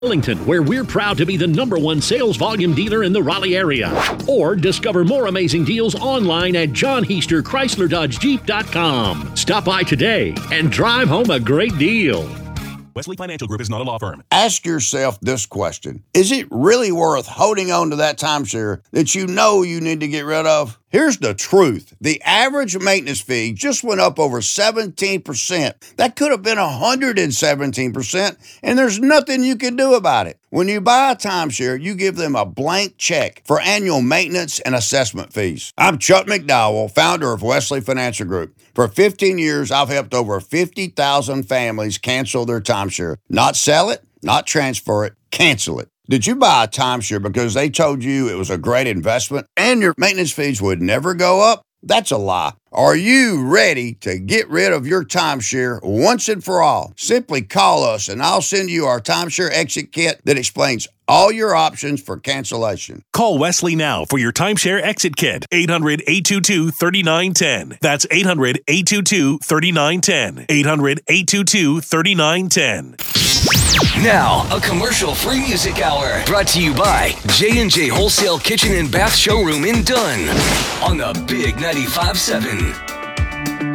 Arlington, where we're proud to be the #1 sales volume dealer in the Raleigh area. Or discover more amazing deals online at JohnHeaster.com. Stop by today and drive home a great deal. Wesley Financial Group is not a law firm. Ask yourself this question. Is it really worth holding on to that timeshare that you know you need to get rid of? Here's the truth. The average maintenance fee just went up over 17%. That could have been 117%, and there's nothing you can do about it. When you buy a timeshare, you give them a blank check for annual maintenance and assessment fees. I'm Chuck McDowell, founder of Wesley Financial Group. For 15 years, I've helped over 50,000 families cancel their timeshare. Not sell it, not transfer it, cancel it. Did you buy a timeshare because they told you it was a great investment and your maintenance fees would never go up? That's a lie. Are you ready to get rid of your timeshare once and for all? Simply call us and I'll send you our timeshare exit kit that explains all your options for cancellation. Call Wesley now for your timeshare exit kit. 800-822-3910. That's 800-822-3910. 800-822-3910. Now, a commercial-free music hour brought to you by J&J Wholesale Kitchen and Bath Showroom in Dunn on the Big 95.7.